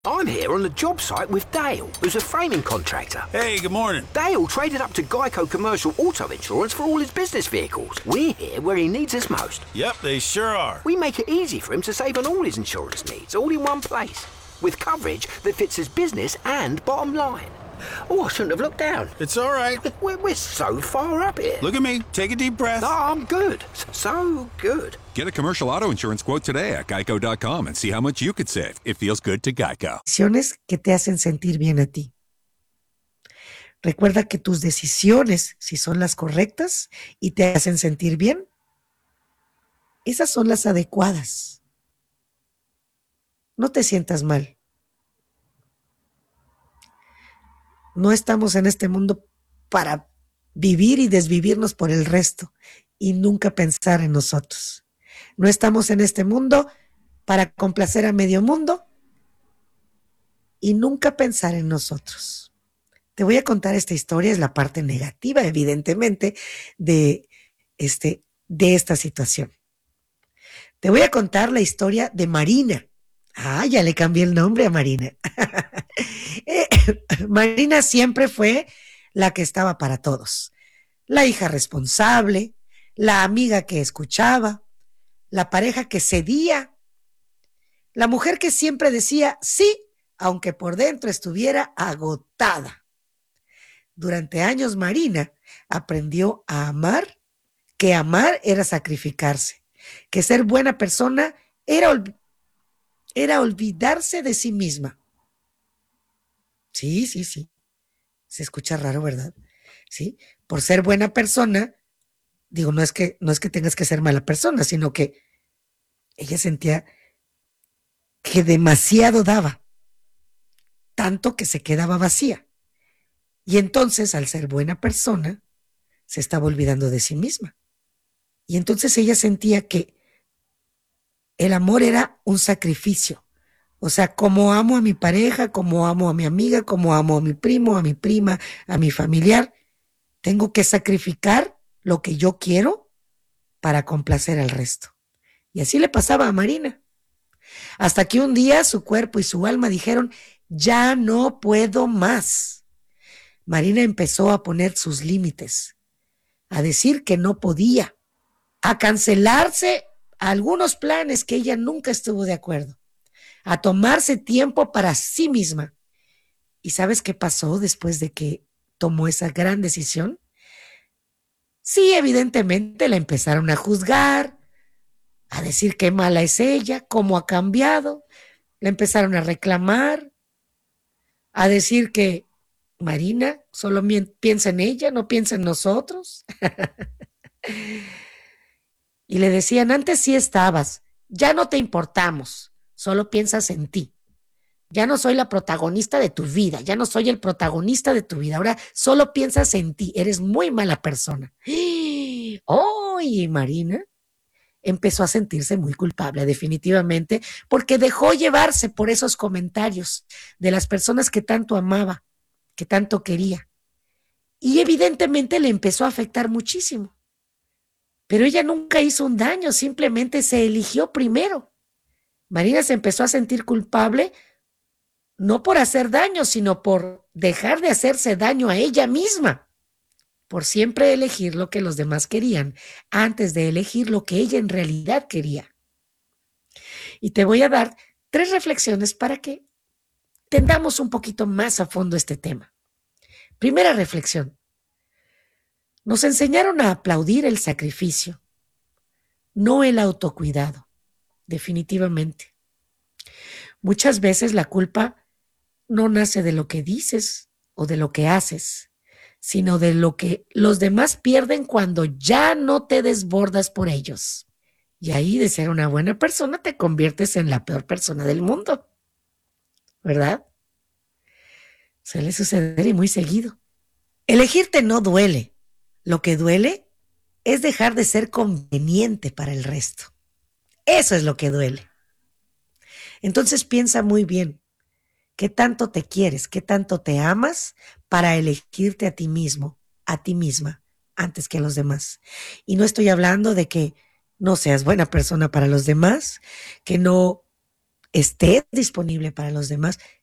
I'm here on the job site with Dale, who's a framing contractor. Hey, good morning. Dale traded up to Geico Commercial Auto Insurance for all his business vehicles. We're here where he needs us most. Yep, they sure are. We make it easy for him to save on all his insurance needs, all in one place, with coverage that fits his business and bottom line. Oh, I shouldn't have looked down. It's all right. We're so far up here. Look at me. Take a deep breath. No, I'm good. So good. Get a commercial auto insurance quote today at geico.com and see how much you could save. It feels good to Geico. Decisiones que te hacen sentir bien a ti. Recuerda que tus decisiones, si son las correctas y te hacen sentir bien, esas son las adecuadas. No te sientas mal. No estamos en este mundo para vivir y desvivirnos por el resto y nunca pensar en nosotros. No estamos en este mundo para complacer a medio mundo y nunca pensar en nosotros. Te voy a contar esta historia, es la parte negativa, evidentemente, de esta situación. Te voy a contar la historia de Marina. Ah, ya le cambié el nombre a Marina. Marina siempre fue la que estaba para todos. La hija responsable, la amiga que escuchaba, la pareja que cedía, la mujer que siempre decía sí, aunque por dentro estuviera agotada. Durante años Marina aprendió a amar, que amar era sacrificarse, que ser buena persona era olvidarse de sí misma. Sí. Se escucha raro, ¿verdad? Sí. Por ser buena persona, digo, no es que tengas que ser mala persona, sino que ella sentía que demasiado daba, tanto que se quedaba vacía. Y entonces, al ser buena persona, se estaba olvidando de sí misma. Y entonces ella sentía que el amor era un sacrificio. O sea, como amo a mi pareja, como amo a mi amiga, como amo a mi primo, a mi prima, a mi familiar, tengo que sacrificar lo que yo quiero para complacer al resto. Y así le pasaba a Marina. Hasta que un día su cuerpo y su alma dijeron, ya no puedo más. Marina empezó a poner sus límites, a decir que no podía, a cancelarse algunos planes que ella nunca estuvo de acuerdo, a tomarse tiempo para sí misma. ¿Y sabes qué pasó después de que tomó esa gran decisión? Sí, evidentemente la empezaron a juzgar, a decir qué mala es ella, cómo ha cambiado. La empezaron a reclamar, a decir que Marina solo piensa en ella, no piensa en nosotros. Y le decían, antes sí estabas, ya no te importamos, solo piensas en ti. Ya no soy la protagonista de tu vida, ya no soy el protagonista de tu vida, ahora solo piensas en ti, eres muy mala persona. Y Marina empezó a sentirse muy culpable, definitivamente, porque dejó llevarse por esos comentarios de las personas que tanto amaba, que tanto quería. Y evidentemente le empezó a afectar muchísimo. Pero ella nunca hizo un daño, simplemente se eligió primero. Marina se empezó a sentir culpable, no por hacer daño, sino por dejar de hacerse daño a ella misma, por siempre elegir lo que los demás querían, antes de elegir lo que ella en realidad quería. Y te voy a dar 3 reflexiones para que entendamos un poquito más a fondo este tema. Primera reflexión. Nos enseñaron a aplaudir el sacrificio, no el autocuidado, definitivamente. Muchas veces la culpa no nace de lo que dices o de lo que haces, sino de lo que los demás pierden cuando ya no te desbordas por ellos. Y ahí de ser una buena persona te conviertes en la peor persona del mundo, ¿verdad? Suele suceder y muy seguido. Elegirte no duele. Lo que duele es dejar de ser conveniente para el resto. Eso es lo que duele. Entonces piensa muy bien. ¿Qué tanto te quieres? ¿Qué tanto te amas para elegirte a ti mismo, a ti misma, antes que a los demás? Y no estoy hablando de que no seas buena persona para los demás, que no estés disponible para los demás,